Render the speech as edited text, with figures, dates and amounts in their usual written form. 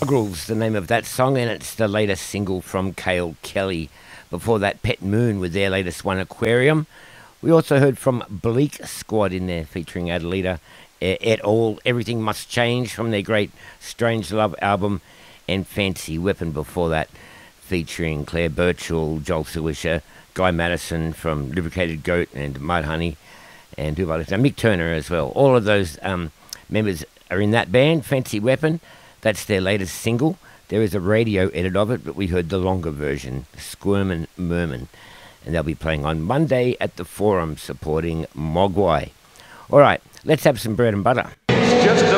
Mongrels, the name of that song, and it's the latest single from Cale Kelly. Before that, Pet Moon with their latest one, Aquarium. We also heard from Bleak Squad in there, featuring Adelita et al. Everything Must Change from their great Strange Love album, and Fancy Weapon before that, featuring Claire Birchall, Joel Silwisher, Guy Madison from Lubricated Goat and Mudhoney, and who else? Mick Turner as well. All of those members are in that band, Fancy Weapon. That's their latest single. There is a radio edit of it, but we heard the longer version, Squirmin' Merman. And they'll be playing on Monday at the Forum supporting Mogwai. All right, let's have some bread and butter.